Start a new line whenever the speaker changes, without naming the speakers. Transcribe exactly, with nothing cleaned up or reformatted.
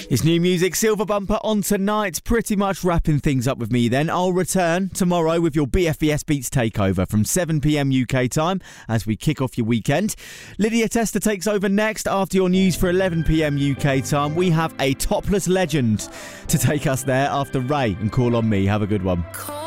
It's new music, Silver Bumper on tonight. Pretty much wrapping things up with me then. I'll return tomorrow with your B F B S Beats takeover from seven p.m. U K time as we kick off your weekend. Lydia Tester takes over next after your news for eleven p.m. U K time. We have a topless legend to take us there after Ray and Call On Me. Have a good one.